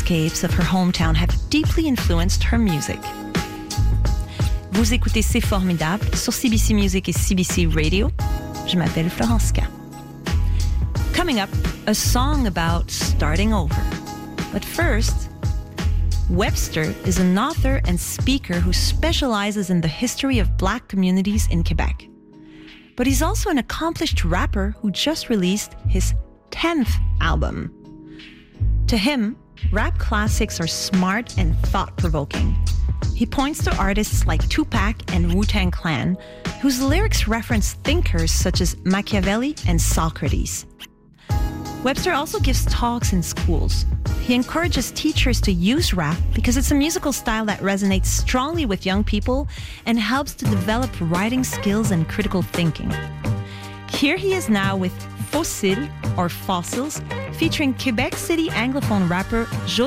landscapes of her hometown have deeply influenced her music. Vous écoutez C'est Formidable sur CBC Music et CBC Radio. Je m'appelle Florence K. Coming up, a song about starting over. But first, Webster is an author and speaker who specializes in the history of Black communities in Quebec. But he's also an accomplished rapper who just released his 10th album. To him, rap classics are smart and thought-provoking. He points to artists like Tupac and Wu-Tang Clan, whose lyrics reference thinkers such as Machiavelli and Socrates. Webster also gives talks in schools. He encourages teachers to use rap because it's a musical style that resonates strongly with young people and helps to develop writing skills and critical thinking. Here he is now with Fossile, or Fossils, featuring Quebec City Anglophone rapper